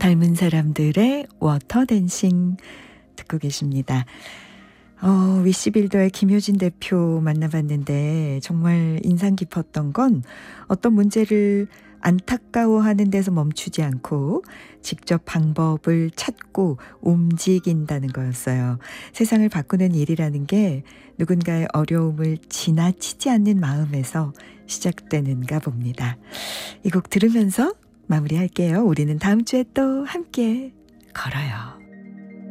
닮은 사람들의 워터 댄싱 듣고 계십니다. 위시빌더의 김효진 대표 만나봤는데 정말 인상 깊었던 건 어떤 문제를 안타까워하는 데서 멈추지 않고 직접 방법을 찾고 움직인다는 거였어요. 세상을 바꾸는 일이라는 게 누군가의 어려움을 지나치지 않는 마음에서 시작되는가 봅니다. 이 곡 들으면서 마무리할게요. 우리는 다음 주에 또 함께 걸어요.